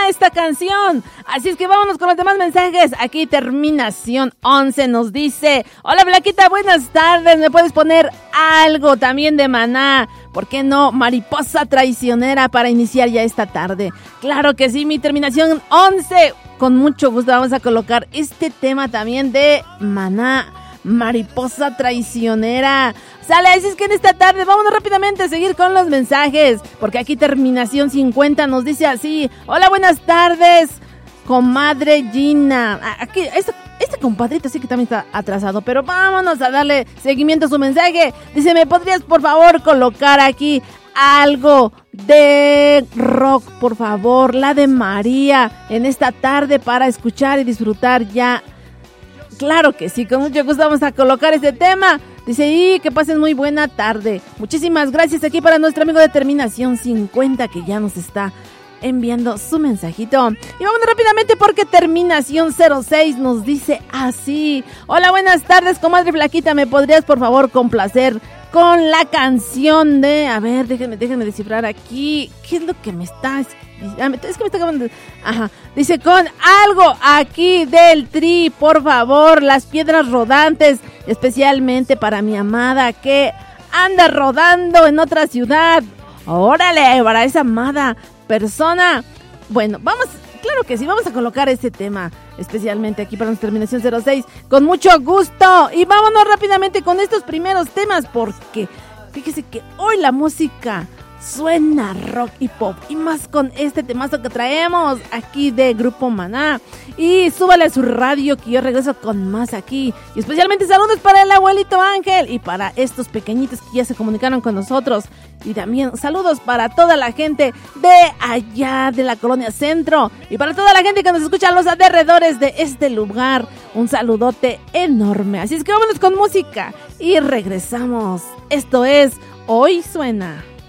esta canción. Así es que vámonos con los demás mensajes. Aquí terminación 11 nos dice: hola Flaquita, buenas tardes, ¿me puedes poner algo también de Maná? ¿Por qué no Mariposa Traicionera para iniciar ya esta tarde? Claro que sí, mi terminación 11. Con mucho gusto vamos a colocar este tema también de Maná, Mariposa Traicionera. Sale, así es que en esta tarde vámonos rápidamente a seguir con los mensajes, porque aquí terminación 50 nos dice así: hola, buenas tardes, comadre Gina. Aquí, este compadrito sí que también está atrasado, pero vámonos a darle seguimiento a su mensaje. Dice: ¿me podrías por favor colocar aquí algo de rock, por favor? La de María en esta tarde para escuchar y disfrutar ya. Claro que sí, con mucho gusto vamos a colocar este tema. Dice: y que pasen muy buena tarde. Muchísimas gracias aquí para nuestro amigo de terminación 50 que ya nos está enviando su mensajito. Y vamos rápidamente porque terminación 06 nos dice así: hola, buenas tardes, comadre Flaquita, ¿me podrías por favor complacer con la canción de... A ver, déjenme descifrar aquí. ¿Qué es lo que me está... Es que me está acabando de... Ajá. Dice: con algo aquí del Tri, por favor, Las Piedras Rodantes, especialmente para mi amada que anda rodando en otra ciudad. Órale, para esa amada persona. Bueno, vamos... Claro que sí, vamos a colocar este tema especialmente aquí para nuestra terminación 06 con mucho gusto. Y vámonos rápidamente con estos primeros temas, porque fíjese que hoy la música suena rock y pop, y más con este temazo que traemos aquí de Grupo Maná. Y súbale a su radio que yo regreso con más aquí. Y especialmente saludos para el abuelito Ángel y para estos pequeñitos que ya se comunicaron con nosotros. Y también saludos para toda la gente de allá de la Colonia Centro y para toda la gente que nos escucha a los alrededores de este lugar. Un saludote enorme. Así es que vámonos con música y regresamos. Esto es Hoy Suena.